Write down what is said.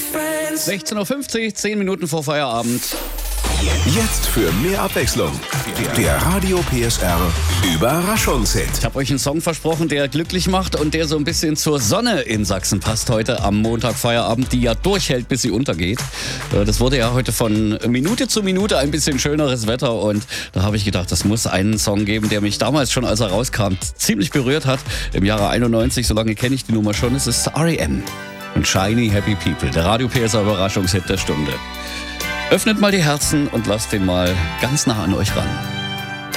16.50 Uhr, 10 Minuten vor Feierabend. Jetzt für mehr Abwechslung. Der Radio PSR Überraschungshit. Ich habe euch einen Song versprochen, der glücklich macht und der so ein bisschen zur Sonne in Sachsen passt heute am Montag Feierabend, die ja durchhält, bis sie untergeht. Das wurde ja heute von Minute zu Minute ein bisschen schöneres Wetter und da habe ich gedacht, das muss einen Song geben, der mich damals schon, als er rauskam, ziemlich berührt hat. Im Jahre 91, so lange kenne ich die Nummer schon, es ist R.E.M. und Shiny Happy People, der Radio PSR Überraschungshit der Stunde. Öffnet mal die Herzen und lasst den mal ganz nah an euch ran.